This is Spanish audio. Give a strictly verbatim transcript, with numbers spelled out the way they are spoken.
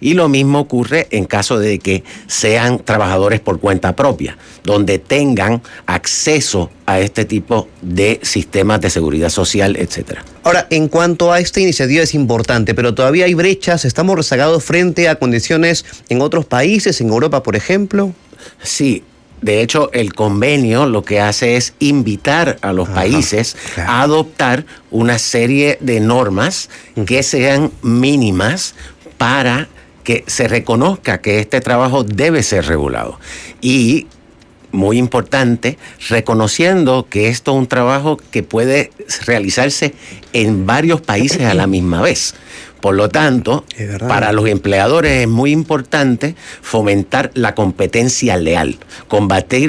Y lo mismo ocurre en caso de que sean trabajadores por cuenta propia, donde tengan acceso a este tipo de sistemas de seguridad social, etcétera. Ahora, en cuanto a esta iniciativa es importante, pero todavía hay brechas, estamos rezagados frente a condiciones en otros países, en Europa, por ejemplo. Sí. De hecho, el convenio lo que hace es invitar a los Ajá, países claro. a adoptar una serie de normas uh-huh. que sean mínimas para que se reconozca que este trabajo debe ser regulado. Y, muy importante, reconociendo que esto es un trabajo que puede realizarse en varios países a la misma vez. Por lo tanto, para los empleadores es muy importante fomentar la competencia leal, combatir